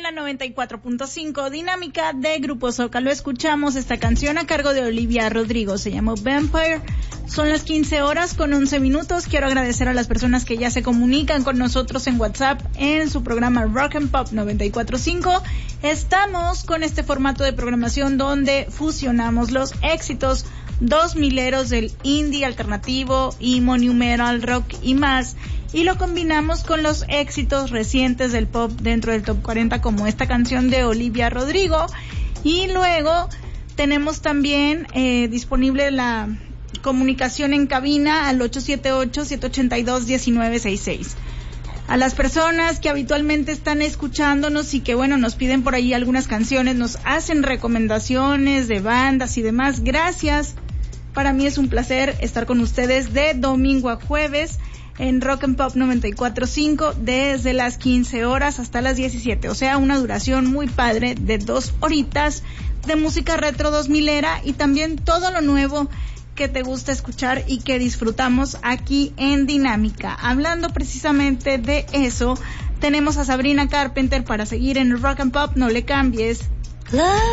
la 94.5 Dinámica de Grupo Zócalo. Escuchamos esta canción a cargo de Olivia Rodrigo, se llamó Vampire. Son las 15 horas con 11 minutos. Quiero agradecer a las personas que ya se comunican con nosotros en WhatsApp en su programa Rock and Pop 94.5. Estamos con este formato de programación donde fusionamos los éxitos 2000eros del indie alternativo, emo, new metal, rock y más, y lo combinamos con los éxitos recientes del pop dentro del top 40, como esta canción de Olivia Rodrigo. Y luego tenemos también disponible la comunicación en cabina al 878-782-1966. A las personas que habitualmente están escuchándonos y que, bueno, nos piden por ahí algunas canciones, nos hacen recomendaciones de bandas y demás, gracias. Para mí es un placer estar con ustedes de domingo a jueves en Rock and Pop 94.5 desde las 15 horas hasta las 17. O sea, una duración muy padre de 2 horitas de música retro 2000era y también todo lo nuevo que te gusta escuchar y que disfrutamos aquí en Dinámica. Hablando precisamente de eso, tenemos a Sabrina Carpenter para seguir en Rock and Pop. No le cambies.